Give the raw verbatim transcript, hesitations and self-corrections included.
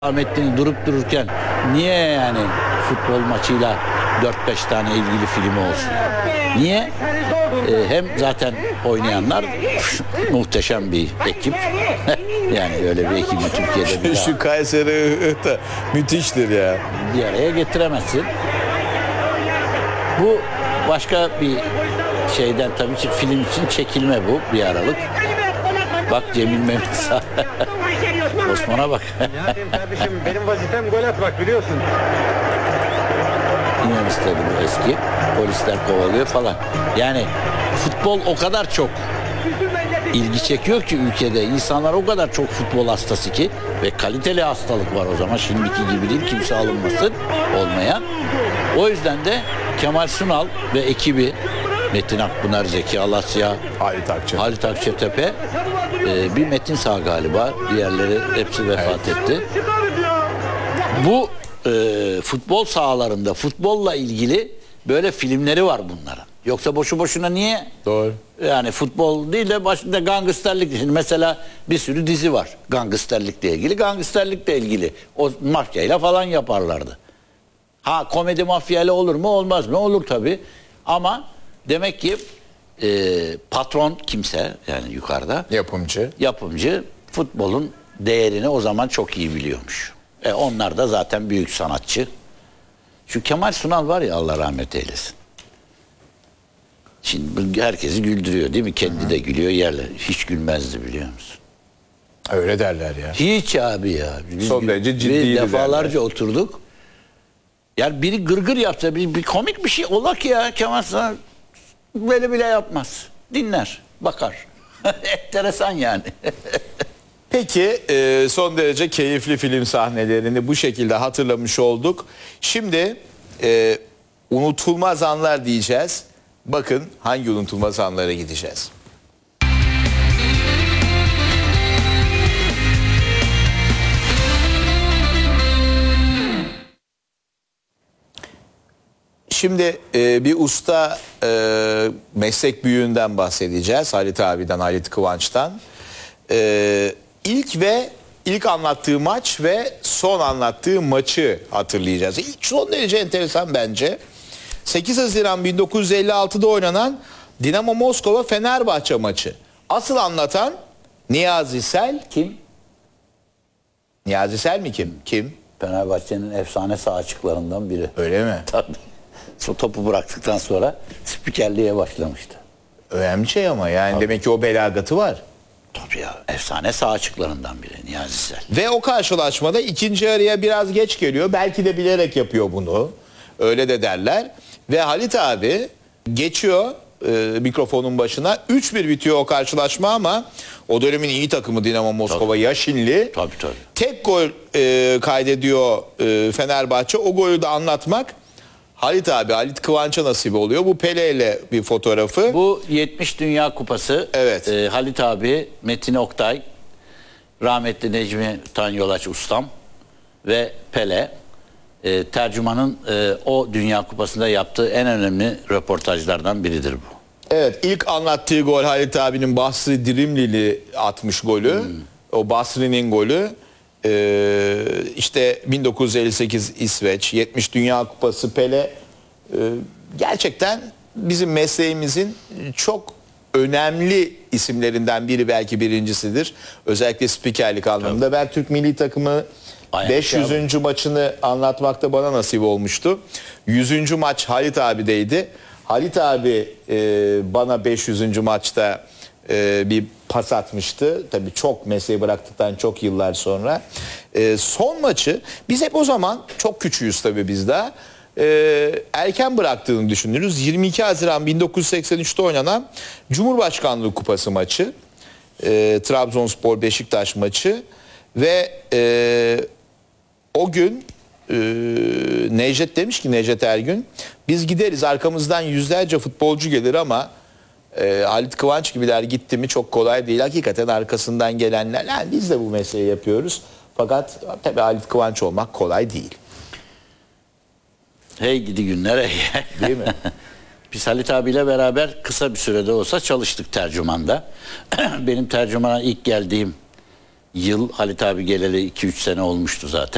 Rahmetli'nin durup dururken niye yani futbol maçıyla dört beş tane ilgili film olsun? Niye? Ee, hem zaten oynayanlar muhteşem bir ekip. Yani öyle bir ekibi Türkiye'de bir Şu Kayseri da müthiştir ya. bir araya getiremezsin. Bu başka bir şeyden tabii ki film için çekilme bu bir aralık. Bak Cemil Mehmet Osman'a bak. Ne yapayım kardeşim, benim vazifem gol atmak biliyorsun. İnanışları bu eski. Polisler kovalıyor falan. Yani futbol o kadar çok ilgi çekiyor ki ülkede. İnsanlar o kadar çok futbol hastası ki ve kaliteli hastalık var o zaman. Şimdiki gibi değil, kimse alınmasın olmayan. O yüzden de Kemal Sunal ve ekibi Metin Akpınar, Zeki Alasya, Halit Akçe. Halit Akçetepe, e, bir Metin Sağ galiba. Diğerleri hepsi vefat Evet. etti. Bu e, futbol sahalarında futbolla ilgili böyle filmleri var bunların. Yoksa boşu boşuna niye? Doğru. Yani futbol değil de başında gangsterlik. Şimdi mesela bir sürü dizi var. Gangsterlikle ilgili, gangsterlikle ilgili. O mafyayla falan yaparlardı. Ha komedi mafyayla olur mu? Olmaz mı? Olur tabii. Ama demek ki e, patron kimse yani yukarıda Yapımcı. yapımcı futbolun değerini o zaman çok iyi biliyormuş. E onlar da zaten büyük sanatçı. Şu Kemal Sunal var ya, Allah rahmet eylesin. Şimdi herkesi güldürüyor değil mi? Kendi de gülüyor yerler. Hiç gülmezdi biliyor musun? Öyle derler ya. Hiç abi ya. Biz Son gül- derece biz ciddiydi defalarca derler. oturduk. Yani biri gırgır yapsa bir, bir komik bir şey ola ki ya Kemal Sunal böyle bile yapmaz. Dinler, bakar. Enteresan yani. Peki e, son derece keyifli film sahnelerini bu şekilde hatırlamış olduk. Şimdi e, unutulmaz anlar diyeceğiz. Bakın hangi unutulmaz anlara gideceğiz. Şimdi e, bir usta e, meslek büyüğünden bahsedeceğiz. Halit abiden, Halit Kıvanç'tan. E, ilk ve ilk anlattığı maç ve son anlattığı maçı hatırlayacağız. İlk son derece enteresan bence. sekiz Haziran bin dokuz yüz elli altıda oynanan Dinamo Moskova Fenerbahçe maçı. Asıl anlatan Niyazi Sel. Kim? Niyazi Sel mi kim? Kim? Fenerbahçe'nin efsane sağ açıklarından biri. Öyle mi? Tabii. So topu bıraktıktan sonra spikerliğe başlamıştı. Önemli şey ama yani demek ki o belagatı var. Tabii ya. Efsane sağ açıklarından biri Niyazi Sel. Ve o karşılaşmada ikinci araya biraz geç geliyor. Belki de bilerek yapıyor bunu. Öyle de derler. Ve Halit abi geçiyor e, mikrofonun başına. üç bir bitiyor o karşılaşma ama o dönemin iyi takımı Dinamo Moskova Yaşinli. Tabii tabii. Tek gol e, kaydediyor e, Fenerbahçe. O golü de anlatmak Halit abi, Halit Kıvanç'a nasip oluyor. Bu Pele ile bir fotoğrafı. Bu yetmiş Dünya Kupası. Evet. e, Halit abi, Metin Oktay, rahmetli Necmi Tanyolaç ustam ve Pele. E, tercümanın e, o Dünya Kupası'nda yaptığı en önemli röportajlardan biridir bu. Evet, ilk anlattığı gol Halit abinin Basri Dirimlili atmış golü. Hmm. O Basri'nin golü. Ee, işte bin dokuz yüz elli sekiz İsveç, yetmiş Dünya Kupası Pele. Ee, gerçekten bizim mesleğimizin çok önemli isimlerinden biri, belki birincisidir. Özellikle spikerlik anlamında. Ben Türk milli takımı Bayağı beş yüzüncü şey maçını anlatmakta bana nasip olmuştu. yüzüncü maç Halit abideydi. Halit abi e, bana beş yüzüncü maçta e, bir pas atmıştı. Tabii çok mesleği bıraktıktan çok yıllar sonra. E, son maçı biz hep o zaman çok küçüğüz tabii biz daha. E, erken bıraktığını düşünürüz. yirmi iki Haziran bin dokuz yüz seksen üçte oynanan Cumhurbaşkanlığı Kupası maçı. E, Trabzonspor Beşiktaş maçı ve e, o gün e, Necdet demiş ki, Necdet Ergün, biz gideriz arkamızdan yüzlerce futbolcu gelir ama e, Halit Kıvanç gibiler gitti mi çok kolay değil. Hakikaten arkasından gelenler, yani biz de bu mesleği yapıyoruz fakat tabii Halit Kıvanç olmak kolay değil. Hey gidi günler hey. Değil mi? Biz Halit abiyle beraber kısa bir sürede olsa çalıştık tercümanda. Benim tercümana ilk geldiğim yıl Halit abi geleli iki üç sene olmuştu zaten.